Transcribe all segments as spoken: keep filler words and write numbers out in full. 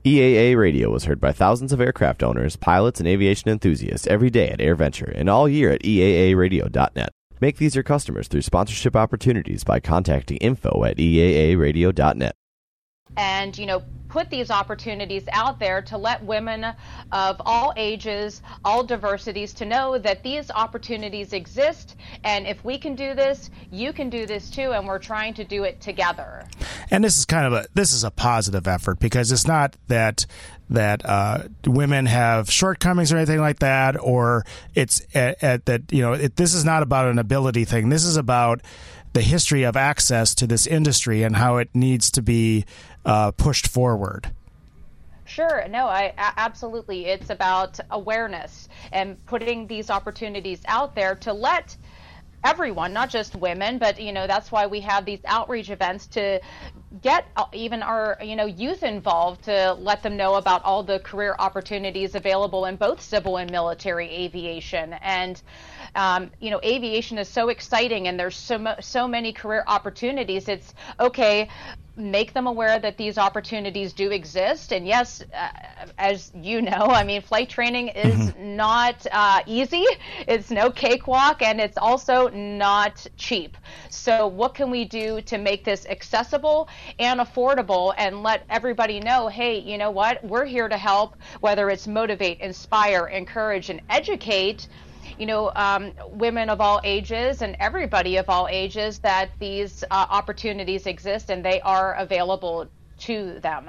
E A A Radio was heard by thousands of aircraft owners, pilots, and aviation enthusiasts every day at AirVenture and all year at E A A radio dot net. Make these your customers through sponsorship opportunities by contacting info at E A A radio dot net. And, you know, put these opportunities out there to let women of all ages, all diversities, to know that these opportunities exist. And if we can do this, you can do this too. And we're trying to do it together. And this is kind of a this is a positive effort, because it's not that that uh, women have shortcomings or anything like that, or it's at, at that you know it, this is not about an ability thing. This is about the history of access to this industry and how it needs to be uh, pushed forward. Sure. No, I absolutely. It's about awareness and putting these opportunities out there to let everyone, not just women, but, you know, that's why we have these outreach events to get even our, you know, youth involved, to let them know about all the career opportunities available in both civil and military aviation. And, um, you know, aviation is so exciting, and there's so, mo- so many career opportunities. It's okay. Make them aware that these opportunities do exist. And yes, uh, as you know, I mean, flight training is mm-hmm. not uh, easy. It's no cakewalk, and it's also not cheap. So what can we do to make this accessible and affordable, and let everybody know, hey, you know what, we're here to help, whether it's motivate, inspire, encourage, and educate, you know, um, women of all ages and everybody of all ages, that these uh, opportunities exist and they are available to them.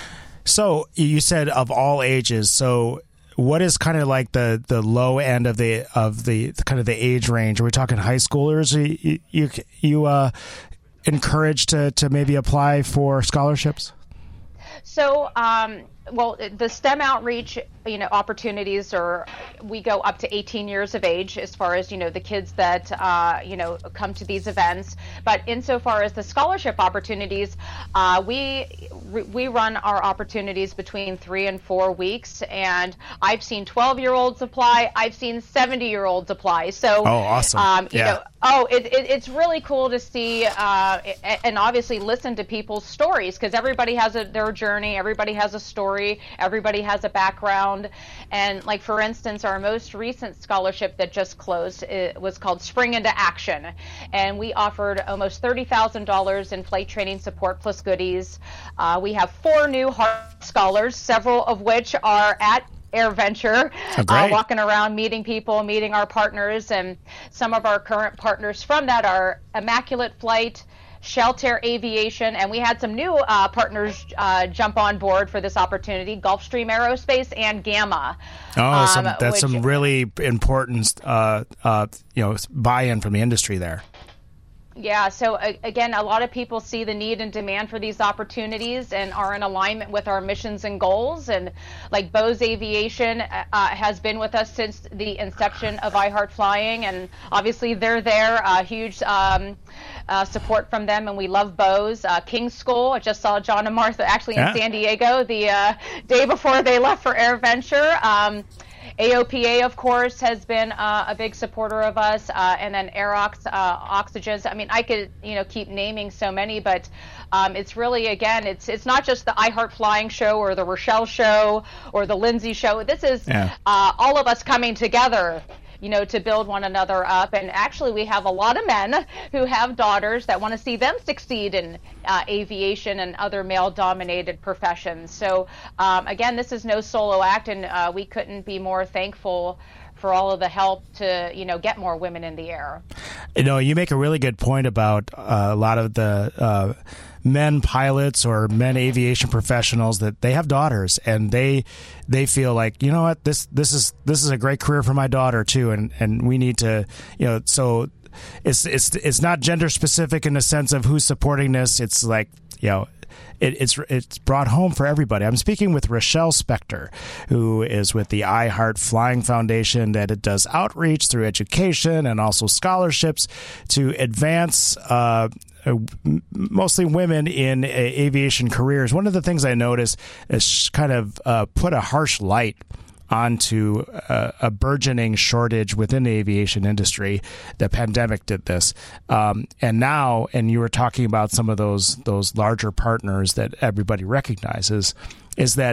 So you said of all ages. So what is kind of like the, the low end of the of the kind of the age range? Are we talking high schoolers? You you, you uh, encouraged to, to maybe apply for scholarships? So, um, well, the STEM outreach, you know, opportunities are, we go up to eighteen years of age as far as, you know, the kids that, uh, you know, come to these events. But insofar as the scholarship opportunities, uh, we we run our opportunities between three and four weeks. And I've seen twelve-year-olds apply. I've seen seventy-year-olds apply. So, oh, awesome. Um, you yeah. know, oh, it, it, it's really cool to see uh, and obviously listen to people's stories, because everybody has a, their journey. Everybody has a story. Everybody has a background. And like, for instance, our most recent scholarship that just closed, it was called Spring into Action. And we offered almost thirty thousand dollars in flight training support plus goodies. Uh, we have four new Heart Scholars, several of which are at AirVenture, oh, uh, walking around, meeting people, meeting our partners. And some of our current partners from that are Immaculate Flight, Shelter Aviation, and we had some new uh, partners uh, jump on board for this opportunity, Gulfstream Aerospace and Gamma. Oh, um, some, that's which, some really important, uh, uh, you know, buy-in from the industry there. Yeah, so uh, again, a lot of people see the need and demand for these opportunities and are in alignment with our missions and goals. And like Bose Aviation uh, has been with us since the inception of iHeart Flying, and obviously they're there, uh, huge um, uh, support from them, and we love Bose. Uh, King's School, I just saw John and Martha actually in yeah. San Diego the uh, day before they left for AirVenture. Um, A O P A, of course, has been uh, a big supporter of us, uh, and then Aerox, uh, Oxygens. I mean, I could, you know, keep naming so many, but um, it's really, again, it's it's not just the iHeart Flying show or the Rochelle show or the Lindsay show. This is yeah. uh, all of us coming together, you know, to build one another up. And actually, we have a lot of men who have daughters that want to see them succeed in uh, aviation and other male-dominated professions. So, um, again, this is no solo act, and uh, we couldn't be more thankful for all of the help to, you know, get more women in the air. You know, you make a really good point about uh, a lot of the uh, men pilots or men aviation professionals, that they have daughters, and they they feel like, you know what, this this is this is a great career for my daughter too, and and we need to, you know, so it's it's it's not gender specific in the sense of who's supporting this. It's like, you know, It, it's it's brought home for everybody. I'm speaking with Rochelle Spector, who is with the iHeart Flying Foundation, that it does outreach through education and also scholarships to advance uh, mostly women in uh, aviation careers. One of the things I noticed is kind of uh, put a harsh light onto a, a burgeoning shortage within the aviation industry. The pandemic did this. Um, and now, and you were talking about some of those those larger partners that everybody recognizes, is that